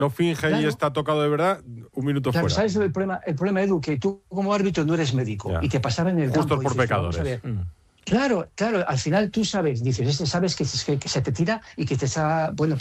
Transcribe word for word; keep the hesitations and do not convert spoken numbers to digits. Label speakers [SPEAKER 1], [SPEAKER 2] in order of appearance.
[SPEAKER 1] no finge
[SPEAKER 2] Claro.
[SPEAKER 1] y está tocado de verdad, un minuto
[SPEAKER 2] Claro,
[SPEAKER 1] fuera.
[SPEAKER 2] ¿sabes el problema, el problema, Edu? Que tú como árbitro no eres médico
[SPEAKER 1] Ya.
[SPEAKER 2] y te pasaba en el
[SPEAKER 1] Justos
[SPEAKER 2] campo. y
[SPEAKER 1] por
[SPEAKER 2] dices, vamos a
[SPEAKER 1] pecadores.
[SPEAKER 2] ver.
[SPEAKER 1] Mm.
[SPEAKER 2] Claro, claro, al final tú sabes, dices, este sabes que, que, que se te tira y que te está, bueno,